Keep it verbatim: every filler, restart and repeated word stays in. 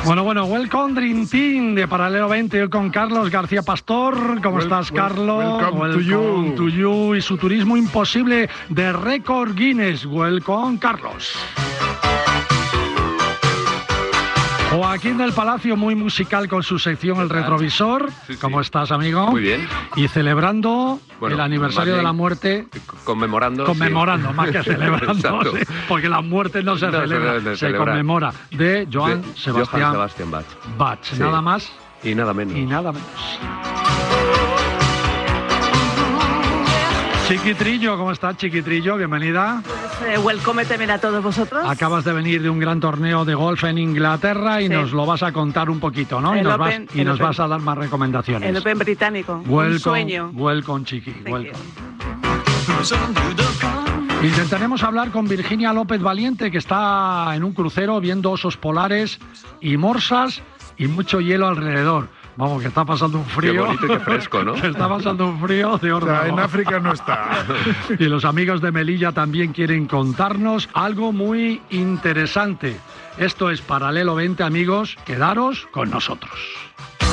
Bueno, bueno, welcome Dream Team de Paralelo veinte, hoy con Carlos García Pastor. ¿Cómo well, estás, well, Carlos? Welcome, welcome to you. to you. Y su turismo imposible de récord Guinness. Welcome, Carlos. Joaquín del Palacio, muy musical con su sección El Retrovisor. Sí, sí. ¿Cómo estás, amigo? Muy bien. Y celebrando bueno, el aniversario de la muerte. Conmemorando. Conmemorando, sí. más que celebrando. Sí, porque la muerte no se no, celebra, se, se celebra. conmemora. De Johann de Sebastian, Johann Sebastian Bach. Bach. Sí. Nada más. Y nada menos. Y nada menos. Chiquitrillo, ¿cómo estás, Chiquitrillo? Bienvenida. Pues, eh, welcome también a todos vosotros. Acabas de venir de un gran torneo de golf en Inglaterra y sí. nos lo vas a contar un poquito, ¿no? El y nos, Open, vas, y nos vas a dar más recomendaciones. El Open británico, welcome, un sueño. Welcome, Chiqui, Thank welcome. You. Intentaremos hablar con Virginia López Valiente, que está en un crucero viendo osos polares y morsas y mucho hielo alrededor. Vamos, que está pasando un frío. Qué bonito y qué fresco, ¿no? Está pasando un frío de orden. O sea, en África no está. Y los amigos de Melilla también quieren contarnos algo muy interesante. Esto es Paralelo veinte, amigos. Quedaros con nosotros.